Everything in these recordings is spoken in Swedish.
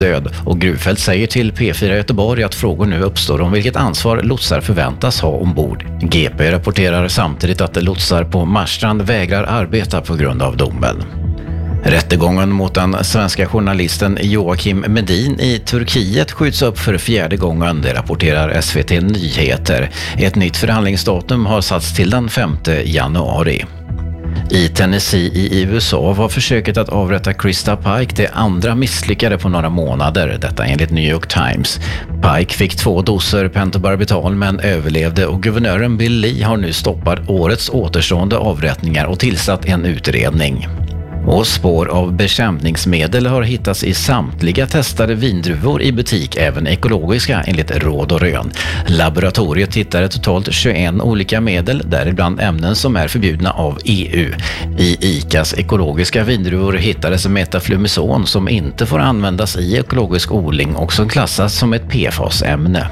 död, och Grufelt säger till P4 Göteborg att frågor nu uppstår om vilket ansvar lotsar förväntas ha ombord. GP rapporterar samtidigt att lotsar på Marstrand vägrar arbeta på grund av domen. Rättegången mot den svenska journalisten Joakim Medin i Turkiet skjuts upp för 4:e gången, det rapporterar SVT Nyheter. Ett nytt förhandlingsdatum har satts till den 5 januari. I Tennessee i USA var försöket att avrätta Krista Pike det andra misslyckade på några månader, detta enligt New York Times. Pike fick 2 doser pentobarbital men överlevde, och guvernören Bill Lee har nu stoppat årets återstående avrättningar och tillsatt en utredning. Och spår av bekämpningsmedel har hittats i samtliga testade vindruvor i butik, även ekologiska enligt Råd och Rön. Laboratoriet hittade totalt 21 olika medel, däribland ämnen som är förbjudna av EU. I ICAs ekologiska vindruvor hittades metaflumison som inte får användas i ekologisk odling och som klassas som ett PFAS-ämne.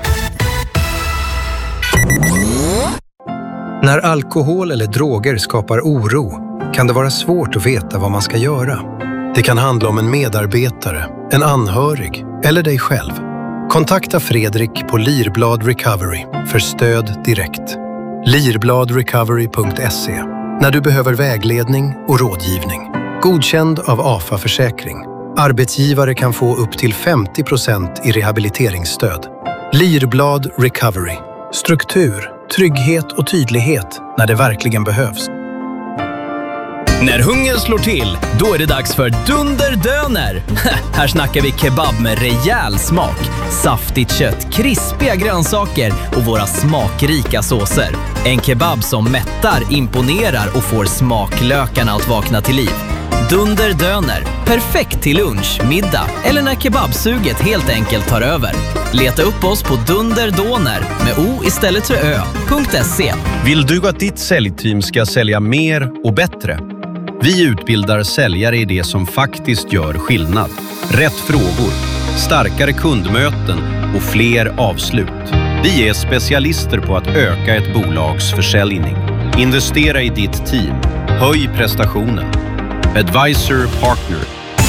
När alkohol eller droger skapar oro kan det vara svårt att veta vad man ska göra. Det kan handla om en medarbetare, en anhörig eller dig själv. Kontakta Fredrik på Lirblad Recovery för stöd direkt. Lirbladrecovery.se när du behöver vägledning och rådgivning. Godkänd av AFA Försäkring. Arbetsgivare kan få upp till 50% i rehabiliteringsstöd. Lirblad Recovery. Struktur, trygghet och tydlighet när det verkligen behövs. När hungern slår till, då är det dags för Dunderdöner. Här snackar vi kebab med rejäl smak, saftigt kött, krispiga grönsaker och våra smakrika såser. En kebab som mättar, imponerar och får smaklökarna att vakna till liv. Dunderdöner, perfekt till lunch, middag eller när kebabsuget helt enkelt tar över. Leta upp oss på Dunderdoner med O istället för Ö.se. Vill du att ditt säljteam ska sälja mer och bättre? Vi utbildar säljare i det som faktiskt gör skillnad. Rätt frågor, starkare kundmöten och fler avslut. Vi är specialister på att öka ett bolags försäljning. Investera i ditt team. Höj prestationen. Advisor Partner.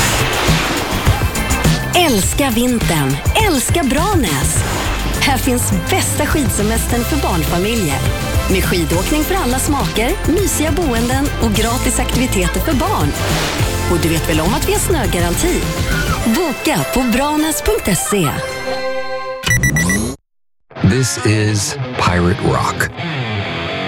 Älska vintern. Älska Branäs. Här finns bästa skidsemestern för barnfamiljer. Med skidåkning för alla smaker, mysiga boenden och gratis aktiviteter för barn. Och du vet väl om att vi har snögaranti? Boka på branäs.se. This is Pirate Rock.